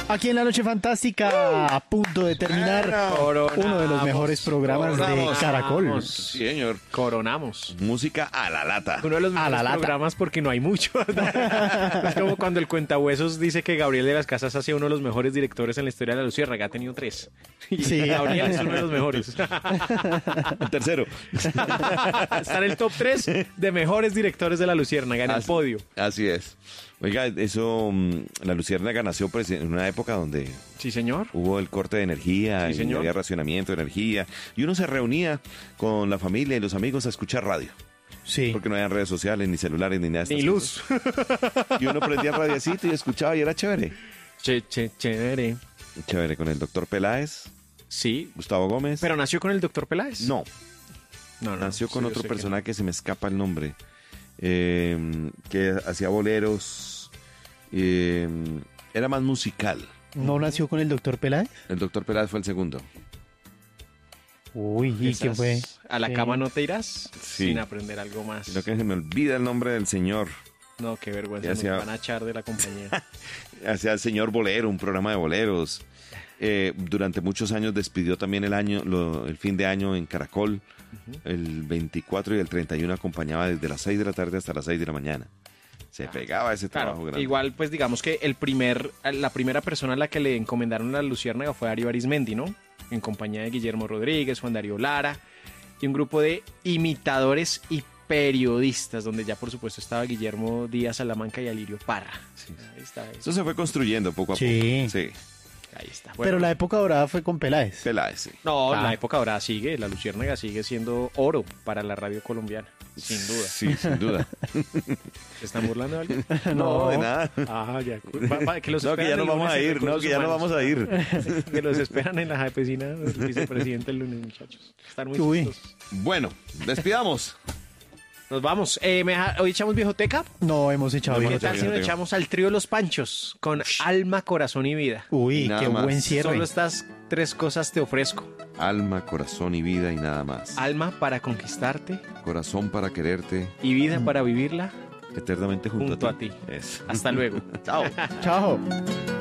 Aquí en La Noche Fantástica, a punto de terminar uno de los mejores programas de Caracol. Sí, señor. Coronamos. Música a la lata. Uno de los mejores programas porque no hay mucho. Es como cuando el Cuentahuesos dice que Gabriel de las Casas ha sido uno de los mejores directores en la historia de La Luciérnaga. Ha tenido 3. Y Sí. Gabriel es uno de los mejores. El tercero. Está en el top 3 de mejores directores de La Luciérnaga, en el podio. Así es. Oiga, eso, La Luciérnaga nació pues, en una época donde Sí, señor. hubo el corte de energía Sí, y señor. había racionamiento de energía. Y uno se reunía con la familia y los amigos a escuchar radio. Sí. Porque no había redes sociales, ni celulares, ni nada de Ni estas luz. cosas. Y uno prendía el radiacito y escuchaba y era chévere. Chévere. Chévere, con el doctor Peláez, Sí. Gustavo Gómez. ¿Pero nació con el doctor Peláez? No, No. nació con Sí, yo otro sé que personaje que se me escapa el nombre. Que hacía boleros. Era más musical. ¿No nació con el doctor Peláez? El doctor Peláez fue el segundo. Uy, no. ¿y qué fue? ¿A la Sí. cama no te irás? Sí. Sin aprender algo más. Sino que se me olvida el nombre del señor. No, qué vergüenza. Ya Nos sea- van a echar de la compañía. Hacía el señor Bolero, un programa de boleros. Durante muchos años despidió también el fin de año en Caracol. El 24 y el 31 acompañaba desde las 6 de la tarde hasta las 6 de la mañana. Se pegaba ese trabajo Claro, grande. igual pues digamos que la primera persona a la que le encomendaron la Luciérnaga fue Darío Arismendi, ¿no? En compañía de Guillermo Rodríguez, Juan Darío Lara y un grupo de imitadores y periodistas, donde ya por supuesto estaba Guillermo Díaz Salamanca y Alirio Parra. Sí. Ahí está. Eso se fue construyendo poco a Sí. poco. Sí. Ahí está. Pero Bueno, la época dorada fue con Peláez. Peláez, sí. no, Ah. la época ahora sigue, la Luciérnaga sigue siendo oro para la radio colombiana, sin duda. Sí, sin duda. ¿Se están burlando de algo? No, de nada. Ah, ya. Que los No, que esperan ya el nos vamos lunes a en ir. No, Recursos que ya nos Humanos. vamos a ir. Que los esperan en la japecina del vicepresidente el lunes, muchachos. Están muy Uy. chistosos. Bueno, despidamos. Nos vamos. ¿Hoy echamos viejoteca? No, hemos echado No, ¿Qué bien. hemos tal si nos Viejoteca. echamos al trío Los Panchos con Alma, Corazón y Vida? Uy, Nada qué más. buen cierre. Solo estas 3 cosas te ofrezco. Alma, corazón y vida y nada más. Alma para conquistarte Corazón para quererte y vida para vivirla eternamente junto junto a a ti. ti. Eso. Hasta luego. Chao. Chao.